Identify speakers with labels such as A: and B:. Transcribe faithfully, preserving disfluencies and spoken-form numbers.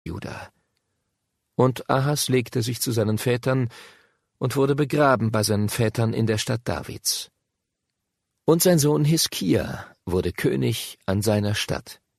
A: Juda. Und Ahas legte sich zu seinen Vätern und wurde begraben bei seinen Vätern in der Stadt Davids. Und sein Sohn Hiskia wurde König an seiner Statt.